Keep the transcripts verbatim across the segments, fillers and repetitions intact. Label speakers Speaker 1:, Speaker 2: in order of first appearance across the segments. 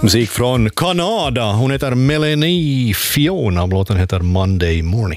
Speaker 1: Musik från Kanada. Hon heter Melanie Fiona. Låten heter Monday Morning.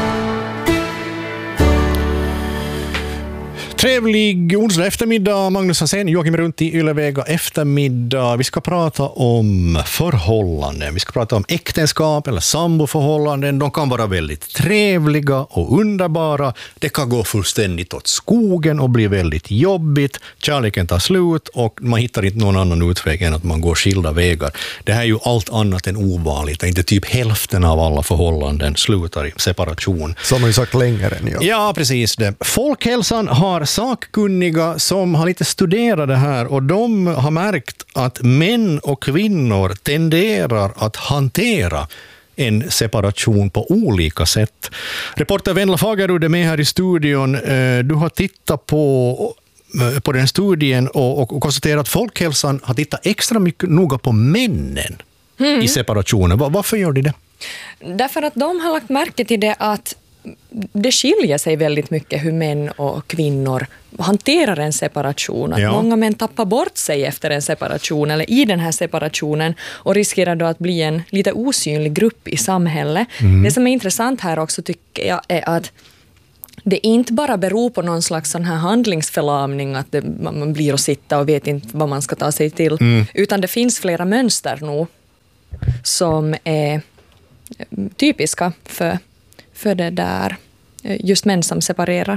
Speaker 1: Trevlig onsdag eftermiddag, Magnus Hansén, Joakim Runt i Ylevega eftermiddag. Vi ska prata om förhållanden. Vi ska prata om äktenskap eller samboförhållanden. De kan vara väldigt trevliga och underbara. Det kan gå fullständigt åt skogen och bli väldigt jobbigt. Kärleken tar slut och man hittar inte någon annan utväg än att man går skilda vägar. Det här är ju allt annat än ovanligt. Inte typ hälften av alla förhållanden slutar i separation.
Speaker 2: Som har ju sagt längre än jag.
Speaker 1: Ja, precis det. Folkhälsan har sakkunniga som har lite studerat det här och de har märkt att män och kvinnor tenderar att hantera en separation på olika sätt. Reporter Venla Fagerud är med här i studion. Du har tittat på, på den studien och, och konstaterat att folkhälsan har tittat extra mycket noga på männen mm. i separationen. Varför gör de det?
Speaker 3: Därför att de har lagt märke till det att det skiljer sig väldigt mycket hur män och kvinnor hanterar en separation. Att ja. Många män tappar bort sig efter en separation eller i den här separationen och riskerar då att bli en lite osynlig grupp i samhället. Mm. Det som är intressant här också tycker jag är att det inte bara beror på någon slags sån här handlingsförlamning att det, man blir och sitta och vet inte vad man ska ta sig till. Mm. Utan det finns flera mönster nu som är typiska för för det där just män som separerar.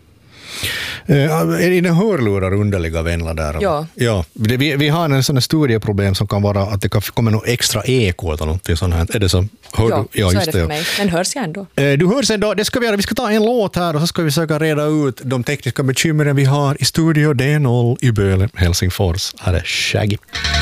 Speaker 1: Är dina hörlurar underliga vänner där?
Speaker 3: Ja.
Speaker 1: ja. Vi, vi har en sån här studieproblem som kan vara att det kan komma något extra eko eller något sånt här. Är det så? Hör
Speaker 3: ja,
Speaker 1: du? Ja,
Speaker 3: så
Speaker 1: just
Speaker 3: är det för
Speaker 1: det,
Speaker 3: mig. Men hörs jag ändå?
Speaker 1: Du hörs ändå. Det ska vi göra. Vi ska ta en låt här och så ska vi försöka reda ut de tekniska bekymren vi har i studio D noll i Böle, Helsingfors. Här är Shaggy.